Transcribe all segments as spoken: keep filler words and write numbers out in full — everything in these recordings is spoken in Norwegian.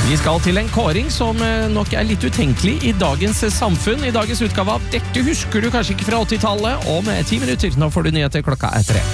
Vi skal til en kåring som nok er litt utenkelig i dagens samfunn. I dagens utgave av Dette husker du kanskje ikke fra åttitallet. Om ti minutter, nå får du nyheter klokka er tre.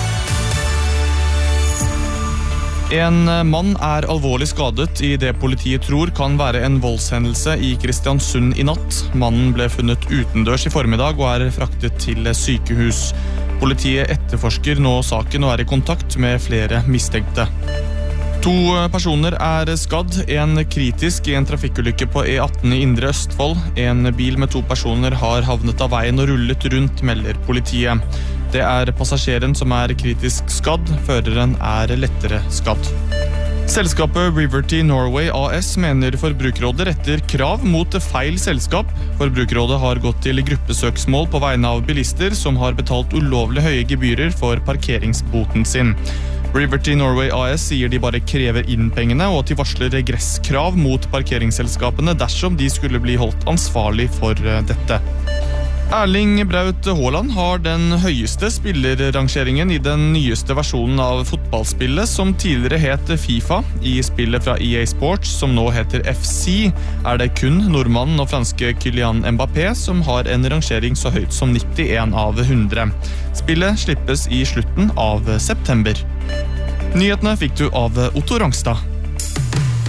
En mann er alvorlig skadet i det politiet tror kan være en voldshendelse i Kristiansund i natt. Mannen ble funnet utendørs i formiddag og er fraktet til sykehus. Politiet etterforsker nå saken og er i kontakt med flere mistenkte. To personer er skadd, en kritisk i en trafikkulykke på E atten i Indre Østfold. En bil med to personer har havnet av veien og rullet rundt, melder politiet. Det er passasjeren som er kritisk skadd, føreren er lettere skadd. Selskapet Riverty Norway A S mener Forbrukerrådet retter krav mot feil selskap. Forbrukerrådet har gått til gruppesøksmål på vegne av bilister som har betalt ulovlig høye gebyrer for parkeringsboten sin. Riverty Norway A S sier de bare krever inn pengene, og at de varsler regresskrav mot parkeringsselskapene dersom de skulle bli holdt ansvarlig for dette. Erling Braut Haaland har den høyeste spillerrangeringen i den nyeste versjonen av fotballspillet, som tidligere het FIFA. I spillet fra E A Sports, som nå heter F C, er det kun nordmannen og franske Kylian Mbappé som har en rangering så høyt som nittien av hundre. Spillet slippes i slutten av september. Nyhetene fikk du av Otto Rangstad.